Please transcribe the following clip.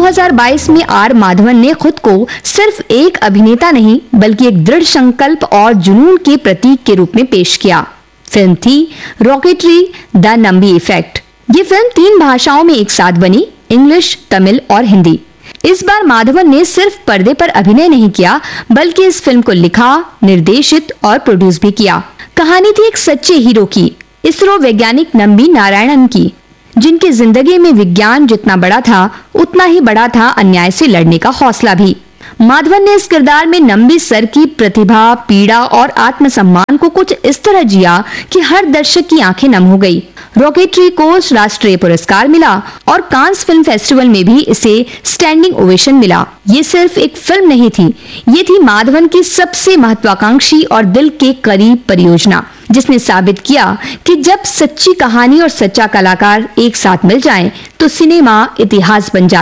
2022 में आर माधवन ने खुद को सिर्फ एक अभिनेता नहीं बल्कि एक दृढ़ संकल्प और जुनून के प्रतीक के रूप में पेश किया। फिल्म थी रॉकेटरी द नंबी इफेक्ट। ये फिल्म 3 भाषाओं में एक साथ बनी, इंग्लिश, तमिल और हिंदी। इस बार माधवन ने सिर्फ पर्दे पर अभिनय नहीं किया बल्कि इस फिल्म को लिखा, निर्देशित और प्रोड्यूस भी किया। कहानी थी एक सच्चे हीरो की, इसरो वैज्ञानिक नंबी नारायणन की, जिनकी जिंदगी में विज्ञान जितना बड़ा था उतना ही बड़ा था अन्याय से लड़ने का हौसला भी। माधवन ने इस किरदार में नंबी सर की प्रतिभा, पीड़ा और आत्मसम्मान को कुछ इस तरह जिया कि हर दर्शक की आंखें नम हो गई। रॉकेटरी को राष्ट्रीय पुरस्कार मिला और कांस फिल्म फेस्टिवल में भी इसे स्टैंडिंग ओवेशन मिला। ये सिर्फ एक फिल्म नहीं थी, ये थी माधवन की सबसे महत्वाकांक्षी और दिल के करीब परियोजना, जिसने साबित किया कि जब सच्ची कहानी और सच्चा कलाकार एक साथ मिल जाएं, तो सिनेमा इतिहास बन जाता है।